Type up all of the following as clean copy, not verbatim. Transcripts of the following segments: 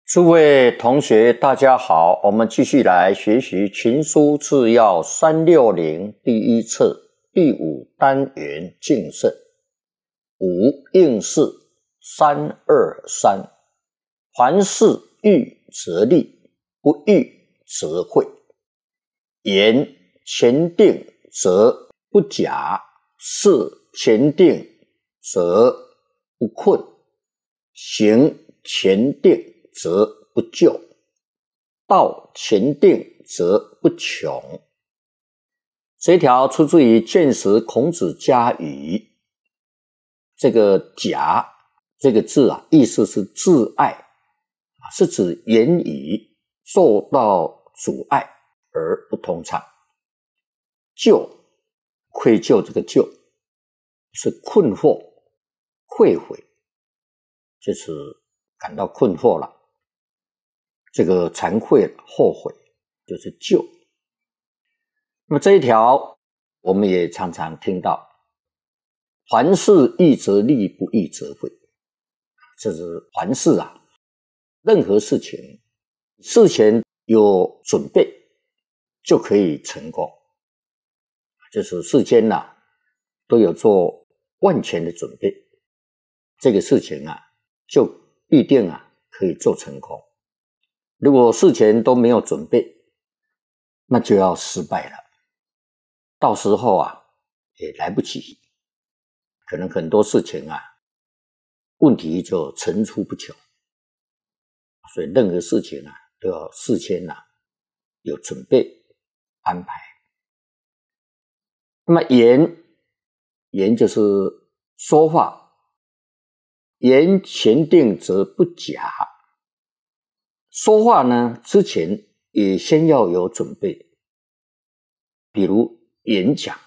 诸位同学，大家好，我们继续来学习群书治要360第一册第5单元敬慎。5应试323，凡事预则立，不预则废。言前定则不假，事前定则不困，行前定则不就，道前定则不穷。这一条出自于《见识孔子家语》。这个假这个字意思是自爱，是指言语受到阻碍而不通畅。就愧疚，这个就是困惑愧悔，就是感到困惑了，这个惭愧了后悔，就是就。那么这一条我们也常常听到，凡事预则立，不预则废。这是凡事任何事情事前有准备就可以成功，就是事先都有做万全的准备，这个事情就必定可以做成功。如果事前都没有准备，那就要失败了，到时候也来不及，可能很多事情问题就层出不穷。所以任何事情都要事先有准备安排。那么言就是说话，言前定则不假。说话之前也先要有准备，比如演讲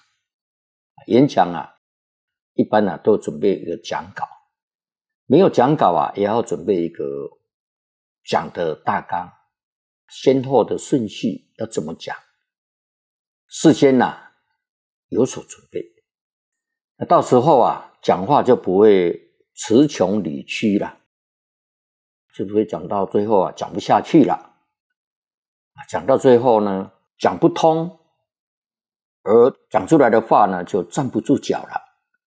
一般都准备一个讲稿，没有讲稿也要准备一个讲的大纲，先后的顺序要怎么讲，事先有所准备，那到时候讲话就不会词穷理屈了，就不会讲到最后讲不下去了，讲到最后讲不通，而讲出来的话就站不住脚了。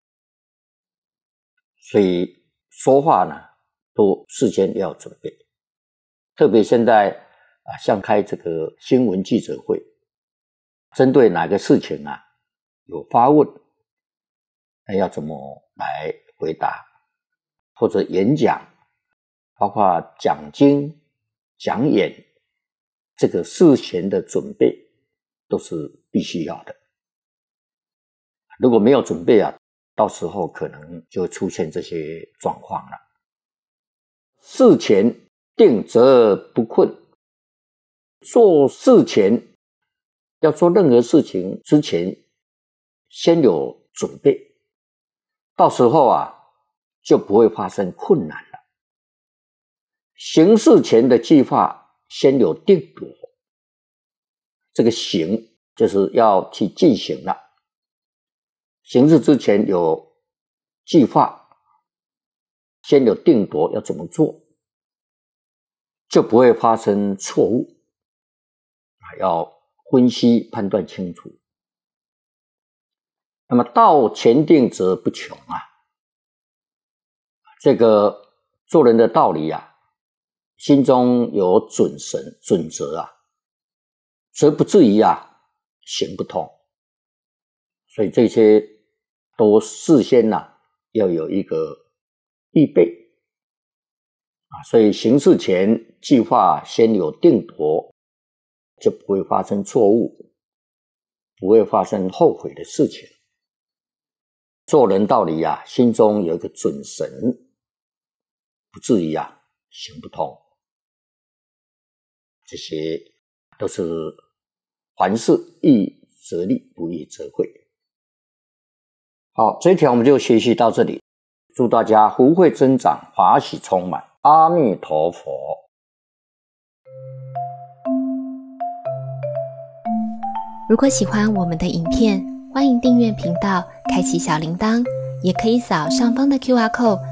所以说话都事先要准备，特别现在像开这个新闻记者会，针对哪个事情有发问，那要怎么来回答，或者演讲，包括讲经讲演，这个事前的准备都是必须要的。如果没有准备到时候可能就会出现这些状况了。事前定则不困，做事前要做任何事情之前先有准备，到时候就不会发生困难了。行事前的计划先有定夺，这个行就是要去进行了，行事之前有计划，先有定夺要怎么做，就不会发生错误，要分析判断清楚。那么道前定则不穷这个做人的道理心中有准绳准则则不至于行不通。所以这些都事先要有一个预备所以行事前计划先有定夺，就不会发生错误，不会发生后悔的事情。做人道理心中有一个准绳，不至于行不通。这些都是凡事预则立，不预则废。好，这一条我们就学习到这里，祝大家福慧增长，法喜充满，阿弥陀佛。 如果喜欢我们的影片，欢迎订阅频道，开启小铃铛，也可以扫上方的 QR code